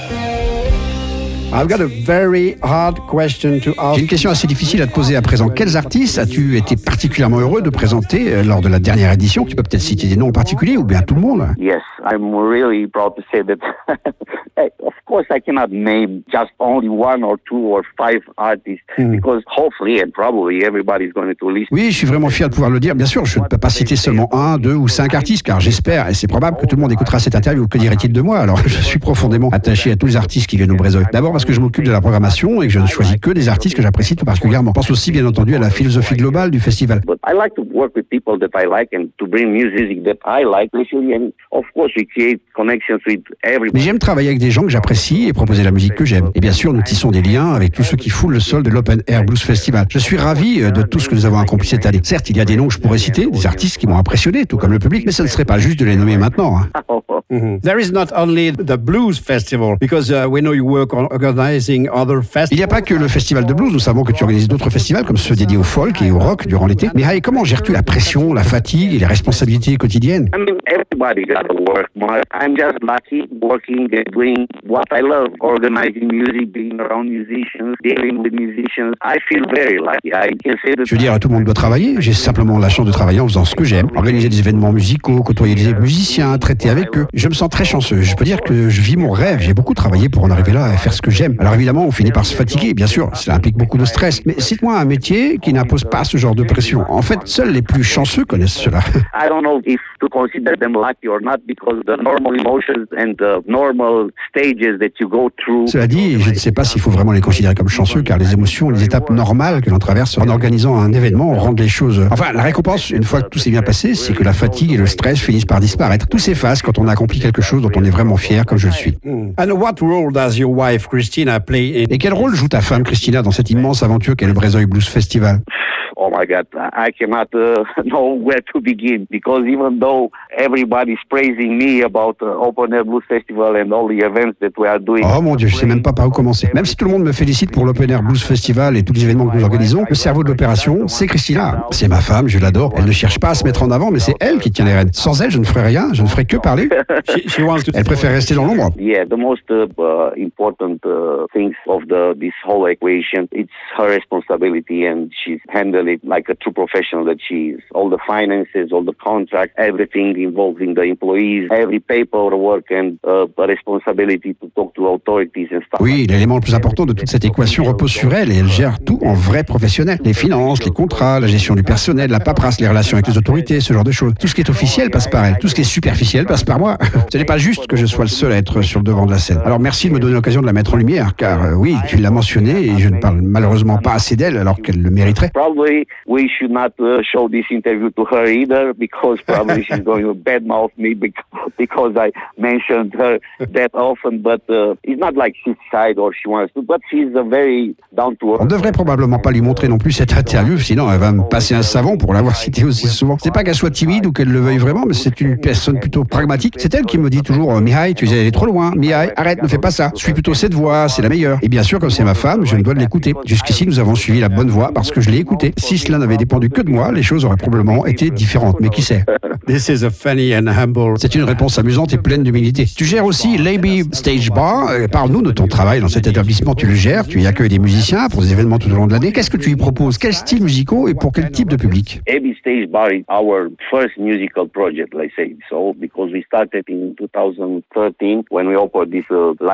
I've got a very hard question to ask. J'ai une question assez difficile à te poser à présent. Quels artistes as-tu été particulièrement heureux de présenter lors de la dernière édition? Tu peux peut-être citer des noms en particulier ou bien tout le monde? Yes, I'm really proud to say that. Of course, I cannot name just only one or two or five artists because hopefully and probably everybody's going to listen. Oui, je suis vraiment fier de pouvoir le dire. Bien sûr, je ne peux pas citer seulement un, deux ou cinq artistes car j'espère et c'est probable que tout le monde écoutera cette interview. Que dirait-il de moi? Alors, je suis profondément attaché à tous les artistes qui viennent au Brezoil. D'abord parce que je m'occupe de la programmation et que je ne choisis que des artistes que j'apprécie tout particulièrement. Je pense aussi, bien entendu, à la philosophie globale du festival. But I like to work with people that I like and to bring music that I like, and of course we create connections with everybody. Mais j'aime travailler avec des gens que j'apprécie et proposer la musique que j'aime. Et bien sûr, nous tissons des liens avec tous ceux qui foulent le sol de l'Open Air Blues Festival. Je suis ravi de tout ce que nous avons accompli cette année. Certes, il y a des noms que je pourrais citer, des artistes qui m'ont impressionné, tout comme le public, mais ce ne serait pas juste de les nommer maintenant. There is not only the Blues Festival, because we know you work on organizing other festivals. Il n'y a pas que le festival de blues, nous savons que tu organises d'autres festivals comme ceux dédiés au folk et au rock durant l'été. Mais hey, comment gères-tu la pression, la fatigue et les responsabilités quotidiennes? I mean, everybody got to work, but I'm just lucky working and doing what I love, organizing music, being around musicians, dealing with musicians. I feel very lucky. I can say that. Je veux dire, tout le monde doit travailler. J'ai simplement la chance de travailler en faisant ce que j'aime. Organiser des événements musicaux, côtoyer des musiciens, traiter avec eux. Je me sens très chanceux. Je peux dire que je vis mon rêve. J'ai beaucoup travaillé pour en arriver là et faire ce que j'aime. Alors évidemment, on finit par se fatiguer, bien sûr. Cela implique beaucoup de stress. Mais cite-moi un métier qui n'impose pas ce genre de pression. En fait, seuls les plus chanceux connaissent cela. I don't know if to consider them lucky or not because the normal emotions and the normal stages that you go through. Cela dit, je ne sais pas s'il faut vraiment les considérer comme chanceux car les émotions, les étapes normales que l'on traverse en organisant un événement rendent les choses... Enfin, la récompense, une fois que tout s'est bien passé, c'est que la fatigue et le stress finissent par disparaître. Tout s'efface quand on a accompli quelque chose dont on est vraiment fier comme je le suis. And what role does your wife Christina play in... Et quel rôle joue ta femme Christina dans cette immense aventure qu'est le Brezoil Blues Festival? Oh my God, I cannot know where to begin because even though everybody's praising me about Open Air Blues Festival and all the events that we are doing. Oh mon Dieu, je sais même pas par où commencer. Même si tout le monde me félicite pour l'Open Air Blues Festival et tous les événements que nous organisons, le cerveau de l'opération, c'est Christina. C'est ma femme, je l'adore. Elle ne cherche pas à se mettre en avant, mais c'est elle qui tient les rênes. Sans elle, je ne ferais rien, je ne ferais que parler. Elle préfère rester dans l'ombre. Yeah, the most important things of this whole equation, it's her responsibility and she's handled it like a true professional that she is. All the finances, all the contracts, everything involving the employees, every paperwork and responsibility to talk to authorities and stuff. Oui, l'élément le plus important de toute cette équation repose sur elle et elle gère tout en vrai professionnel. Les finances, les contrats, la gestion du personnel, la paperasse, les relations avec les autorités, ce genre de choses. Tout ce qui est officiel passe par elle. Tout ce qui est superficiel passe par moi. Ce n'est pas juste que je sois le seul à être sur le devant de la scène. Alors merci de me donner l'occasion de la mettre en lumière, car oui, tu l'as mentionné et je ne parle malheureusement pas assez d'elle alors qu'elle le mériterait. Probably we should not show this interview to her either because probably she's going to badmouth me because I mentioned her that often, but it's not like she's shy or she wants to, but she's a very down to earth. On ne devrait probablement pas lui montrer non plus cette interview, sinon elle va me passer un savon pour l'avoir citée aussi souvent. C'est pas qu'elle soit timide ou qu'elle le veuille vraiment, mais c'est une personne plutôt pragmatique. C'est elle qui me dit toujours Mihai, tu es allé trop loin. Mihai, arrête, ne fais pas ça. Suis plutôt cette voix, c'est la meilleure. Et bien sûr, comme c'est ma femme, je me dois de l'écouter. Jusqu'ici, nous avons suivi la bonne voie parce que je l'ai écoutée. Si cela n'avait dépendu que de moi, les choses auraient probablement été différentes. Mais qui sait? This is a funny and humble. C'est une réponse amusante et pleine d'humilité. Tu gères aussi l'AB Stage Bar. Parle-nous de ton travail dans cet établissement. Tu le gères, tu y accueilles des musiciens pour des événements tout au long de l'année. Qu'est-ce que tu y proposes? Quels styles musicaux et pour quel type de public? AB Stage Bar is our first musical project, let's say so, because we started in 2013 when we opened this